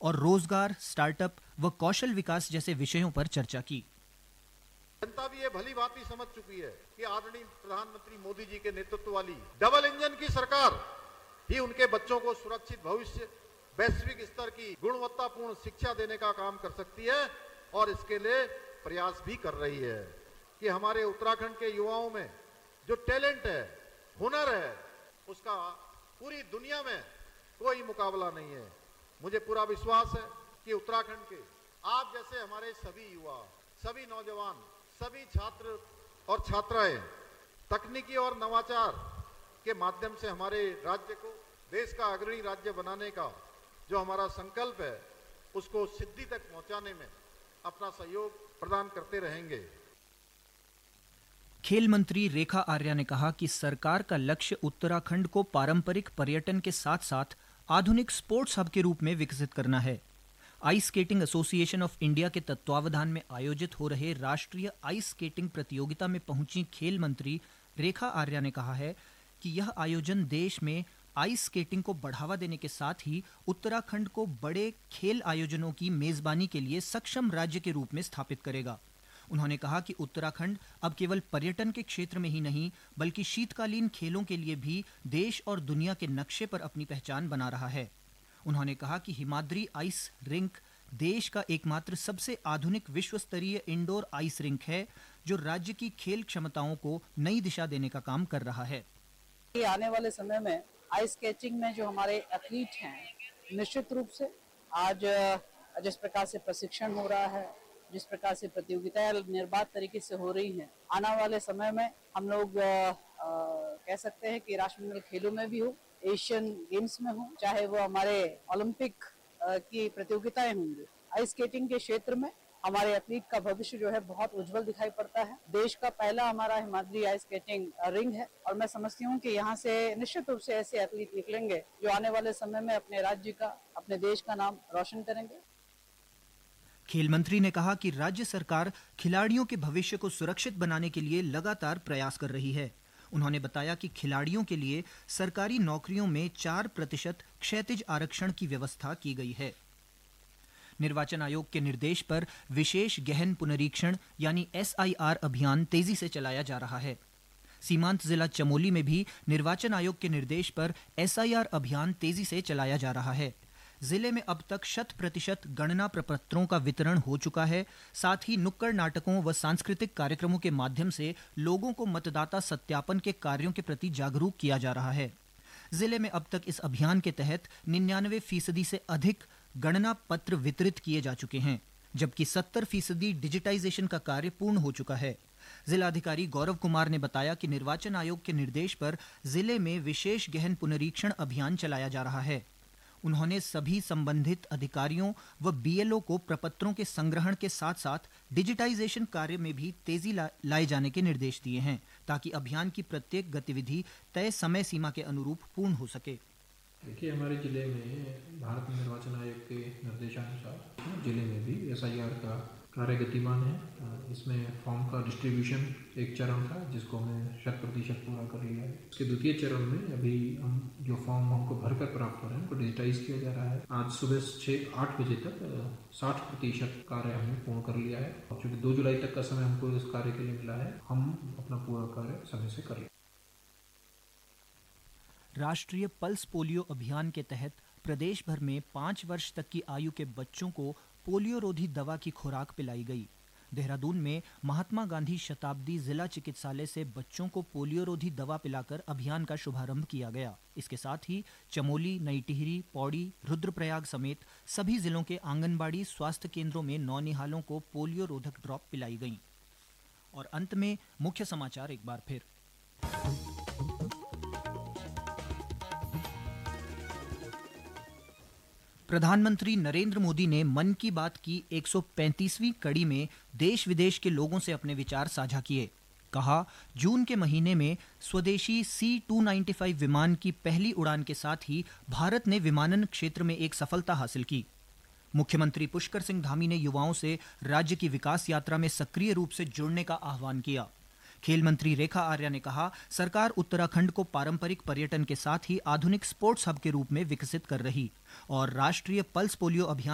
और रोजगार, स्टार्टअप व कौशल विकास जैसे विषयों पर चर्चा की। जनता भी ये भली भांति समझ चुकी है कि आदरणीय प्रधानमंत्री मोदी जी के नेतृत्व वाली डबल इंजन की सरकार ही उनके बच्चों को सुरक्षित भविष्य, वैश्विक स्तर की गुणवत्तापूर्ण शिक्षा देने का काम कर सकती है और इसके लिए प्रयास भी कर रही है कि हमारे उत्तराखंड के युवाओं में जो टैलेंट है, हुनर है, उसका पूरी दुनिया में कोई मुकाबला नहीं है। मुझे पूरा विश्वास है कि उत्तराखंड के आप जैसे हमारे सभी युवा, सभी नौजवान, सभी छात्र और छात्राएं तकनीकी और नवाचार के माध्यम से हमारे राज्य को देश का अग्रणी राज्य बनाने का जो हमारा संकल्प है उसको सिद्धि तक पहुंचाने में अपना सहयोग प्रदान करते रहेंगे। खेल मंत्री रेखा आर्या ने कहा कि सरकार का लक्ष्य उत्तराखंड को पारंपरिक पर्यटन के साथ साथ आधुनिक स्पोर्ट्स हब के रूप में विकसित करना है। Ice skating association of India के तत्वावधान में आयोजित हो रहे राष्ट्रीय आइस स्केटिंग प्रतियोगिता में पहुंची खेल मंत्री रेखा आर्या ने कहा है कि यह आयोजन देश में आइस स्केटिंग को बढ़ावा देने के साथ ही उत्तराखंड को बड़े खेल आयोजनों की मेजबानी के लिए सक्षम राज्य के रूप में स्थापित करेगा। उन्होंने कहा कि उत्तराखंड अब केवल पर्यटन के क्षेत्र में ही नहीं बल्कि शीतकालीन खेलों के लिए भी देश और दुनिया के नक्शे पर अपनी पहचान बना रहा है। उन्होंने कहा कि हिमाद्री आइस रिंक देश का एकमात्र सबसे आधुनिक विश्व स्तरीय इंडोर आइस रिंक है जो राज्य की खेल क्षमताओं को नई दिशा देने का काम कर रहा है। आने वाले समय में आइस स्केटिंग में जो हमारे एथलीट हैं, निश्चित रूप से आज जिस प्रकार से प्रशिक्षण हो रहा है, जिस प्रकार से प्रतियोगिताएं निर्बाध तरीके से हो रही हैं, आने वाले समय में हम लोग कह सकते हैं कि राष्ट्रमंडल खेलों में भी हो, एशियन गेम्स में हो, चाहे वो हमारे ओलंपिक की प्रतियोगिताएं होंगी, आइस स्केटिंग के क्षेत्र में हमारे एथलीट का भविष्य जो है बहुत उज्जवल दिखाई पड़ता है। देश का पहला हमारा हिमाद्री आइस स्केटिंग रिंग है और मैं समझती हूँ कि यहाँ से निश्चित रूप से ऐसे एथलीट निकलेंगे जो आने वाले समय में अपने राज्य का, अपने देश का नाम रोशन करेंगे। खेल मंत्री ने कहा कि राज्य सरकार खिलाड़ियों के भविष्य को सुरक्षित बनाने के लिए लगातार प्रयास कर रही है। उन्होंने बताया कि खिलाड़ियों के लिए सरकारी नौकरियों में 4% क्षैतिज आरक्षण की व्यवस्था की गई है। निर्वाचन आयोग के निर्देश पर विशेष गहन पुनरीक्षण यानी SIR अभियान तेजी से चलाया जा रहा है। सीमांत जिला चमोली में भी निर्वाचन आयोग के निर्देश पर SIR अभियान तेजी से चलाया जा रहा है। जिले में अब तक 100% गणना प्रपत्रों का वितरण हो चुका है। साथ ही नुक्कड़ नाटकों व सांस्कृतिक कार्यक्रमों के माध्यम से लोगों को मतदाता सत्यापन के कार्यों के प्रति जागरूक किया जा रहा है। जिले में अब तक इस अभियान के तहत 99% से अधिक गणना पत्र वितरित किए जा चुके हैं, जबकि 70% डिजिटाइजेशन का कार्य पूर्ण हो चुका है। जिलाधिकारी गौरव कुमार ने बताया कि निर्वाचन आयोग के निर्देश पर जिले में विशेष गहन पुनरीक्षण अभियान चलाया जा रहा है। उन्होंने सभी संबंधित अधिकारियों व BLO को प्रपत्रों के संग्रहण के साथ साथ डिजिटाइजेशन कार्य में भी तेजी लाए जाने के निर्देश दिए हैं ताकि अभियान की प्रत्येक गतिविधि तय समय सीमा के अनुरूप पूर्ण हो सके। देखिए, हमारे जिले में भारत निर्वाचन आयोग के निर्देशानुसार जिले में भी SIR का कार्य गतिमान है। इसमें फॉर्म का डिस्ट्रीब्यूशन एक चरण था जिसको हमने 100% पूरा कर लिया है। इसके द्वितीय चरण में अभी हम जो फॉर्म हमको भरकर प्राप्त हो रहे हैं उनको डिजिटाइज किया जा रहा है। आज सुबह 6-8 बजे तक 60% कार्य हमने पूर्ण कर लिया है। चूँकि 2 जुलाई तक का समय हमको इस कार्य के लिए मिला है, हम अपना पूरा कार्य समय से कर लें। राष्ट्रीय पल्स पोलियो अभियान के तहत प्रदेश भर में 5 वर्ष तक की आयु के बच्चों को पोलियो रोधी दवा की खुराक पिलाई गई। देहरादून में महात्मा गांधी शताब्दी जिला चिकित्सालय से बच्चों को पोलियो रोधी दवा पिलाकर अभियान का शुभारंभ किया गया। इसके साथ ही चमोली, नई टिहरी, पौड़ी, रुद्रप्रयाग समेत सभी जिलों के आंगनबाड़ी स्वास्थ्य केंद्रों में नौनिहालों को पोलियो रोधक ड्रॉप पिलाई गई। और अंत में मुख्य समाचार एक बार फिर। प्रधानमंत्री नरेंद्र मोदी ने मन की बात की 135वीं कड़ी में देश विदेश के लोगों से अपने विचार साझा किए। कहा, जून के महीने में स्वदेशी C-295 विमान की पहली उड़ान के साथ ही भारत ने विमानन क्षेत्र में एक सफलता हासिल की। मुख्यमंत्री पुष्कर सिंह धामी ने युवाओं से राज्य की विकास यात्रा में सक्रिय रूप से जुड़ने का आह्वान किया। खेल मंत्री रेखा आर्या ने कहा, सरकार उत्तराखंड को पारंपरिक पर्यटन के साथ ही आधुनिक स्पोर्ट्स हब के रूप में विकसित कर रही। और राष्ट्रीय पल्स पोलियो अभियान